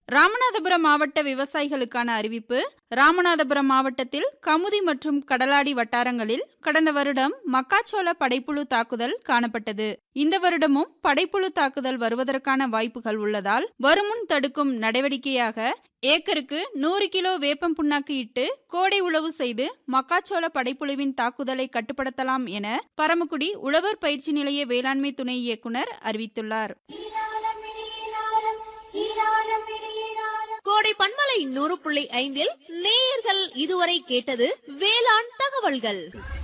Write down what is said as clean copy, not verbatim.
ராமநாதபுரம் மாவட்ட விவசாயிகளுக்கான அறிவிப்பு. ராமநாதபுரம் மாவட்டத்தில் கமுதி மற்றும் கடலாடி வட்டாரங்களில் கடந்த வருடம் மக்காச்சோள படைப்புழு தாக்குதல் காணப்பட்டது. இந்த வருடமும் படைப்புழு தாக்குதல் வருவதற்கான வாய்ப்புகள் உள்ளதால் வருமுன் தடுக்கும் நடவடிக்கையாக ஏக்கருக்கு 100 கிலோ வேப்பம் புண்ணாக்கு இட்டு கோடை உழவு செய்து மக்காச்சோள படைப்புழுவின் தாக்குதலை கட்டுப்படுத்தலாம் என பரமக்குடி உழவர் பயிற்சி நிலைய வேளாண்மை துணை இயக்குனர் அறிவித்துள்ளார். கோடை பண்பலை 100.5 நேயர்கள் இதுவரை கேட்டது வேளாண் தகவல்கள்.